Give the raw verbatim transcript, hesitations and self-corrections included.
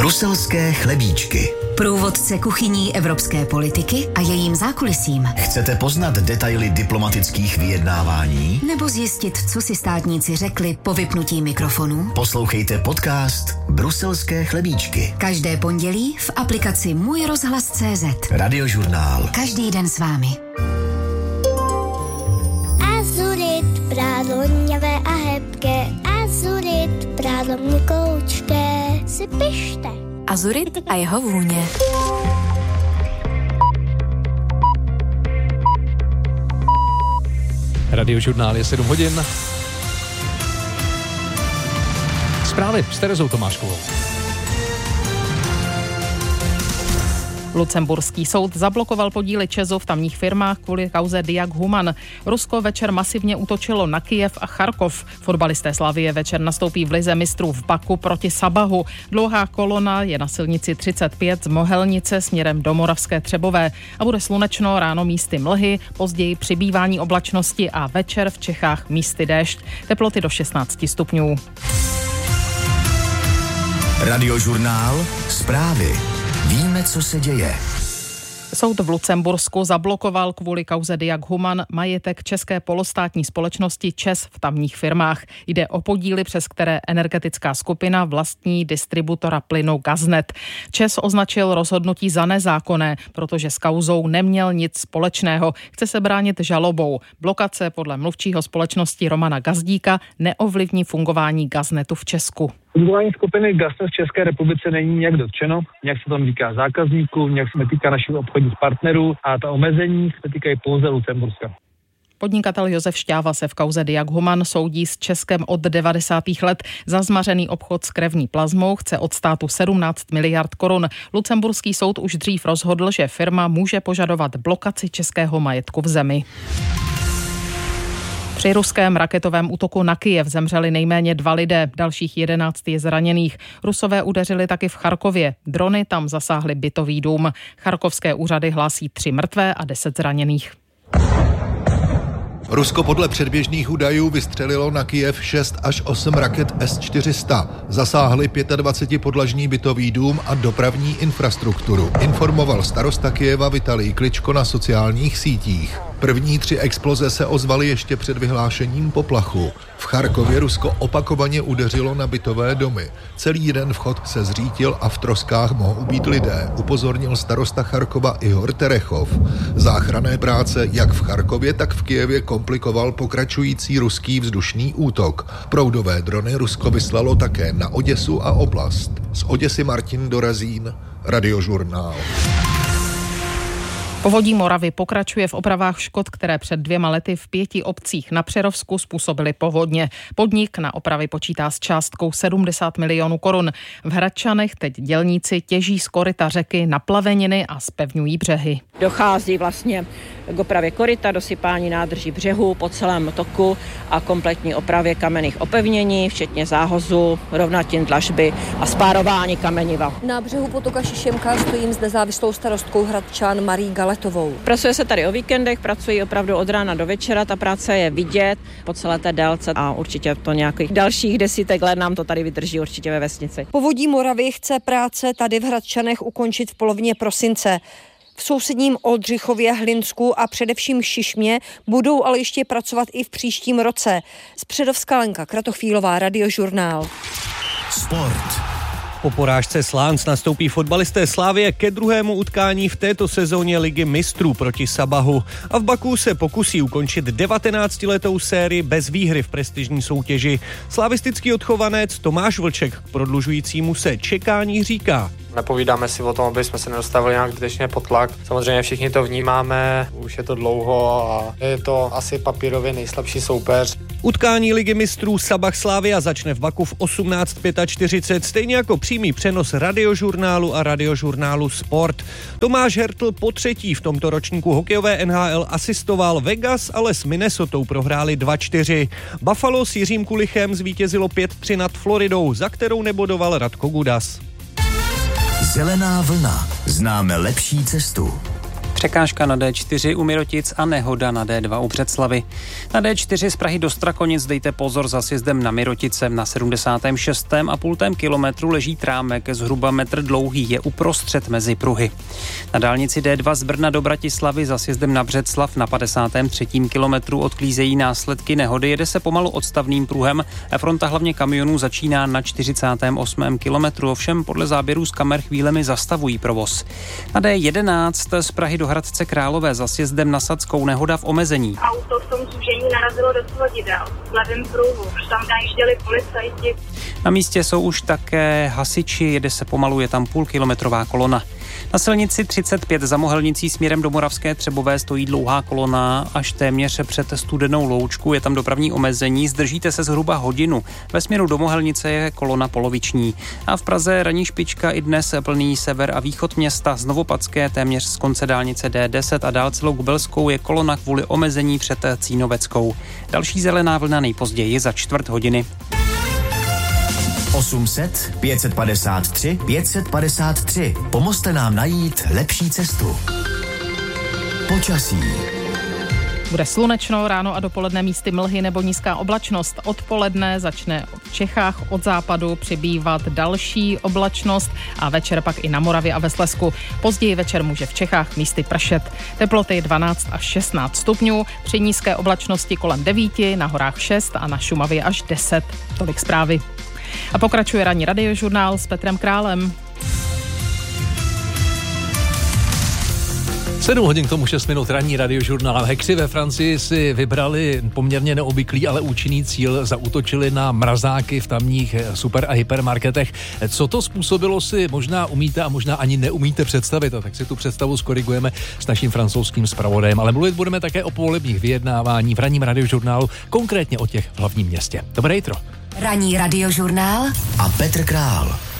Bruselské chlebíčky. Průvodce kuchyní evropské politiky a jejím zákulisím. Chcete poznat detaily diplomatických vyjednávání? Nebo zjistit, co si státníci řekli po vypnutí mikrofonu? Poslouchejte podcast Bruselské chlebíčky. Každé pondělí v aplikaci Můj rozhlas tečka cé zet. Radiožurnál. Každý den s vámi. Azurit, prádlo hněvé a hebké. Azurit, prádlo měkoučké. Si pište. Azurit a jeho vůně. Radiožurnál je sedm hodin. Zprávy s Terezou Tomáškovou. Lucemburský soud zablokoval podíly ČEZu v tamních firmách kvůli kauze Diag Human. Rusko večer masivně útočilo na Kyjev a Charkov. Fotbalisté Slavie večer nastoupí v lize mistrů v Baku proti Sabahu. Dlouhá kolona je na silnici třicet pět z Mohelnice směrem do Moravské Třebové a bude slunečno, ráno místy mlhy, později přibývání oblačnosti a večer v Čechách místy déšť. Teploty do šestnáct stupňů. Radiožurnál. Zprávy. Víme, co se děje. Soud v Lucembursku zablokoval kvůli kauze Diag Human majetek české polostátní společnosti ČEZ v tamních firmách. Jde o podíly, přes které energetická skupina vlastní distributora plynu Gaznet. ČEZ označil rozhodnutí za nezákonné, protože s kauzou neměl nic společného. Chce se bránit žalobou. Blokace podle mluvčího společnosti Romana Gazdíka neovlivní fungování Gaznetu v Česku. Fungování skupiny Gaznet v České republice není nějak dotčeno, nějak se tam týká zákazníků, nějak se netýká našich obchodních partnerů a ta omezení se týkají pouze Lucemburska. Podnikatel Josef Šťáva se v kauze Diag Human soudí s Českem od devadesátých let. Za zmařený obchod s krevní plazmou chce od státu sedmnáct miliard korun. Lucemburský soud už dřív rozhodl, že firma může požadovat blokaci českého majetku v zemi. Při ruském raketovém útoku na Kyjev zemřeli nejméně dva lidé, dalších jedenáct je zraněných. Rusové udeřili taky v Charkově. Drony tam zasáhly bytový dům. Charkovské úřady hlásí tři mrtvé a deset zraněných. Rusko podle předběžných údajů vystřelilo na Kyjev šest až osm raket S čtyři sta. Zasáhly dvacet pět podlažní bytový dům a dopravní infrastrukturu. Informoval starosta Kyjeva Vitalij Kličko na sociálních sítích. První tři exploze se ozvaly ještě před vyhlášením poplachu. V Charkově Rusko opakovaně udeřilo na bytové domy. Celý jeden vchod se zřítil a v troskách mohou být lidé, upozornil starosta Charkova Ihor Terechov. Záchranné práce jak v Charkově, tak v Kyjevě komplikoval pokračující ruský vzdušný útok. Proudové drony Rusko vyslalo také na Oděsu a oblast. Z Oděsy Martin Dorazín, Radiožurnál. Povodí Moravy pokračuje v opravách škod, které před dvěma lety v pěti obcích na Přerovsku způsobily povodně. Podnik na opravy počítá s částkou sedmdesát milionů korun. V Hradčanech teď dělníci těží z koryta řeky na plaveniny a zpevňují břehy. Dochází vlastně k opravě koryta, dosypání nádrží břehu po celém toku a kompletní opravě kamenných opevnění, včetně záhozu, rovnatin, dlažby a spárování kameniva. Na břehu potoka Šišemka stojím s nezávislou starostkou Hradčan Marí Galetovou. Pracuje se tady o víkendech, pracují opravdu od rána do večera, ta práce je vidět po celé té délce a určitě to nějakých dalších desítek let nám to tady vydrží určitě ve vesnici. Povodí Moravy chce práce tady v Hradčanech ukončit v polovině prosince. V sousedním Oldřichově, Hlinsku a především Šišmě budou ale ještě pracovat i v příštím roce. Z Předovska Lenka Kratochvílová, Radiožurnál. Sport. Po porážce Slánc nastoupí fotbalisté Slavie ke druhému utkání v této sezóně Ligy mistrů proti Sabahu a v Baku se pokusí ukončit devatenáctiletou sérii bez výhry v prestižní soutěži. Slavistický odchovanec Tomáš Vlček k prodlužujícímu se čekání říká: Nepovídáme si o tom, aby jsme se nedostavili nějak zbytečně pod tlak. Samozřejmě všichni to vnímáme, už je to dlouho a je to asi papírově nejslabší soupeř. Utkání Ligy mistrů Sabah Slavia začne v Baku v osmnáct čtyřicet pět, stejně jako přímý přenos Radiožurnálu a Radiožurnálu Sport. Tomáš Hertl po třetí v tomto ročníku hokejové N H L asistoval. Vegas ale s Minnesotou prohráli dva čtyři. Buffalo s Jiřím Kulichem zvítězilo pět tři nad Floridou, za kterou nebodoval Radko Gudas. Zelená vlna. Známe lepší cestu. Překážka na D čtyři u Mirotic a nehoda na D dva u Břeclavi. Na D čtyři z Prahy do Strakonic dejte pozor za sjezdem na Mirotice. Na sedmdesátém šestém a půltém kilometru leží trámek zhruba metr dlouhý, je uprostřed mezi pruhy. Na dálnici D dva z Brna do Bratislavy za sjezdem na Břeclav na padesátém třetím kilometru odklízejí následky nehody, jede se pomalu odstavným pruhem. Fronta hlavně kamionů začíná na čtyřicátém osmém kilometru, ovšem podle záběrů z kamer chvílemi zastavují provoz. Na D jedenáct z Prahy do Hradce Králové za sjezdem na Sadskou nehoda v omezení. Auto v tom zúžení narazilo do svodidel v levém pruhu, už tam najížděli policajti. Na místě jsou už také hasiči, jede se pomalu, je tam půlkilometrová kolona. Na silnici třicet pět za Mohelnicí směrem do Moravské Třebové stojí dlouhá kolona až téměř před Studenou Loučku, je tam dopravní omezení, zdržíte se zhruba hodinu. Ve směru do Mohelnice je kolona poloviční. A v Praze ranní špička i dnes plný sever a východ města, z Novopadské téměř z konce dálnice D deset a dál celou Gubelskou je kolona kvůli omezení před Cínoveckou. Další zelená vlna nejpozději za čtvrt hodiny. osm set, pět set padesát tři, pět set padesát tři. Pomozte nám najít lepší cestu. Počasí. Bude slunečno, ráno a dopoledne místy mlhy nebo nízká oblačnost. Odpoledne začne v Čechách od západu přibývat další oblačnost a večer pak i na Moravě a ve Slezsku. Později večer může v Čechách místy pršet. Teploty dvanáct až šestnáct stupňů, při nízké oblačnosti kolem devět, na horách šest a na Šumavě až deset. Tolik zprávy. A pokračuje ranní radiožurnál s Petrem Králem. sedm hodin k tomu šest minut ranní radiožurnál. Hekři ve Francii si vybrali poměrně neobvyklý, ale účinný cíl. Zaútočili na mrazáky v tamních super a hypermarketech. Co to způsobilo, si možná umíte a možná ani neumíte představit. A tak si tu představu skorigujeme s naším francouzským zpravodajem. Ale mluvit budeme také o povolebních vyjednávání v ranním radiožurnálu, konkrétně o těch v hlavním městě. Dobré jitro. Ranní radiožurnál a Petr Král.